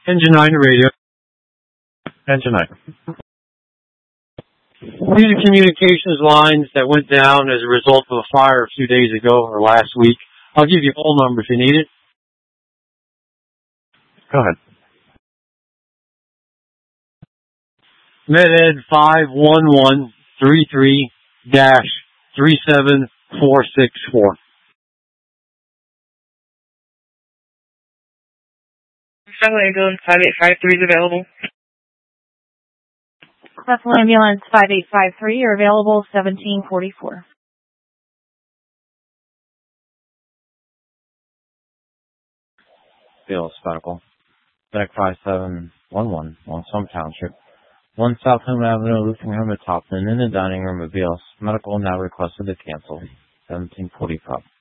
Engine 9 radio. Engine 9. These are communications lines that went down as a result of a fire a few days ago or last week. I'll give you a whole number if you need it. Go ahead. MedEd 51133-37464. Buffalo Ambulance 5853 is available. Buffalo Ambulance 5853 are available 1744. Beals Medical. Medic 5711, Longswamp Township. 1 South Home Avenue, Luthingham at Topton, in the dining room of Beals Medical now requested to cancel. 1745.